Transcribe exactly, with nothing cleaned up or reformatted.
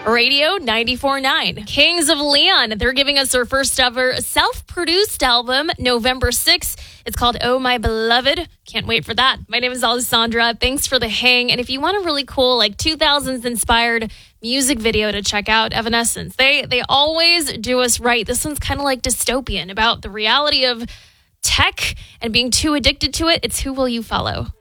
Radio ninety-four point nine. Kings of Leon. They're giving us their first ever self-produced album November sixth. It's called Oh My Beloved. Can't wait for that. My name is Alessandra. Thanks for the hang. And if you want a really cool, like two thousands inspired music video to check out, Evanescence. They, they always do us right. This one's kind of like dystopian about the reality of tech and being too addicted to it. It's Who Will You Follow?